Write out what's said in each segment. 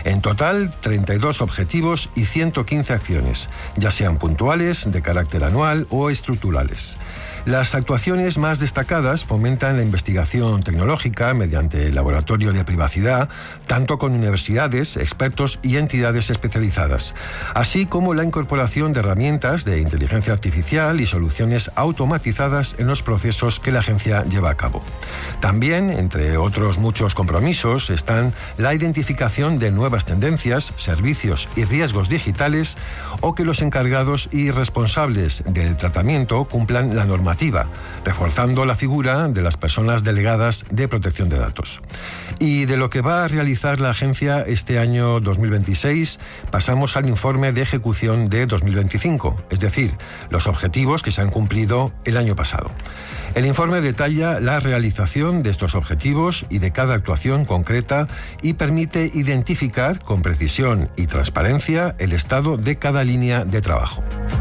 En total, 32 objetivos y 115 acciones, ya sean puntuales, de carácter anual o estructurales. Las actuaciones más destacadas fomentan la investigación tecnológica mediante el laboratorio de privacidad, tanto con universidades, expertos y entidades especializadas, así como la incorporación de herramientas de inteligencia artificial y soluciones automatizadas en los procesos que la agencia lleva a cabo. También, entre otros muchos compromisos, están la identificación de nuevas tendencias, servicios y riesgos digitales, o que los encargados y responsables del tratamiento cumplan la normativa, reforzando la figura de las personas delegadas de protección de datos. Y de lo que va a realizar la agencia este año 2026, pasamos al informe de ejecución de 2025, es decir, los objetivos que se han cumplido el año pasado. El informe detalla la realización de estos objetivos y de cada actuación concreta y permite identificar con precisión y transparencia el estado de cada línea de trabajo.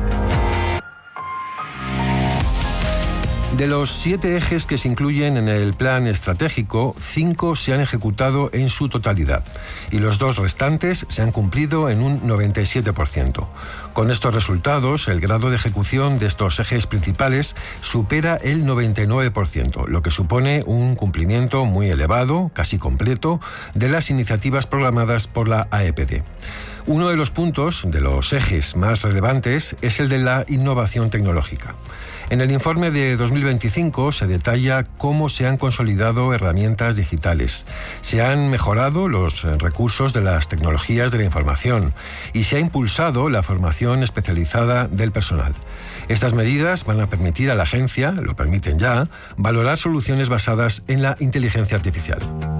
De los 7 ejes que se incluyen en el plan estratégico, 5 se han ejecutado en su totalidad y los 2 restantes se han cumplido en un 97%. Con estos resultados, el grado de ejecución de estos ejes principales supera el 99%, lo que supone un cumplimiento muy elevado, casi completo, de las iniciativas programadas por la AEPD. Uno de los puntos, de los ejes más relevantes, es el de la innovación tecnológica. En el informe de 2025 se detalla cómo se han consolidado herramientas digitales, se han mejorado los recursos de las tecnologías de la información y se ha impulsado la formación especializada del personal. Estas medidas van a permitir a la agencia, lo permiten ya, valorar soluciones basadas en la inteligencia artificial.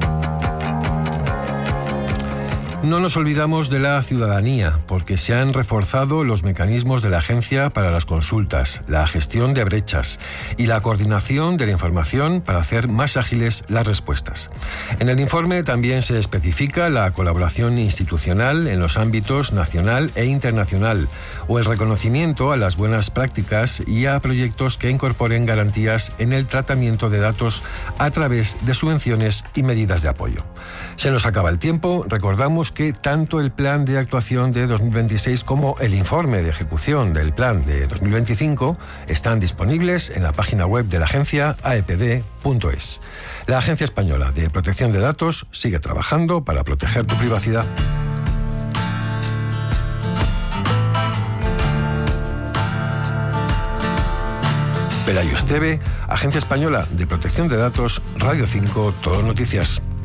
No nos olvidamos de la ciudadanía, porque se han reforzado los mecanismos de la agencia para las consultas, la gestión de brechas y la coordinación de la información para hacer más ágiles las respuestas. En el informe también se especifica la colaboración institucional en los ámbitos nacional e internacional, o el reconocimiento a las buenas prácticas y a proyectos que incorporen garantías en el tratamiento de datos a través de subvenciones y medidas de apoyo. Se nos acaba el tiempo. Recordamos que tanto el plan de actuación de 2026 como el informe de ejecución del plan de 2025 están disponibles en la página web de la agencia aepd.es. La Agencia Española de Protección de Datos sigue trabajando para proteger tu privacidad. Pelayo Esteve, Agencia Española de Protección de Datos, Radio 5, Todo Noticias.